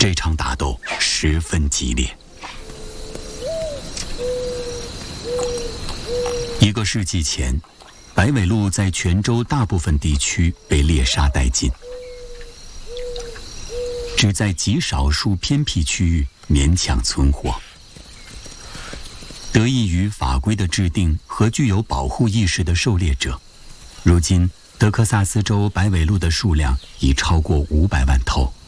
这场打斗十分激烈。1个世纪前，白尾鹿在泉州大部分地区被猎杀殆尽，只在极少数偏僻区域勉强存活。得益于法规的制定和具有保护意识的狩猎者，如今德克萨斯州白尾鹿的数量已超过500万头。